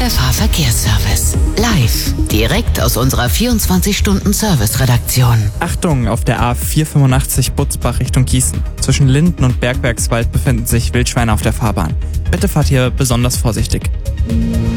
Pfeffer Verkehrsservice. Live, direkt aus unserer 24-Stunden-Service-Redaktion. Achtung, auf der A485 Butzbach Richtung Gießen. Zwischen Linden und Bergwerkswald befinden sich Wildschweine auf der Fahrbahn. Bitte fahrt hier besonders vorsichtig.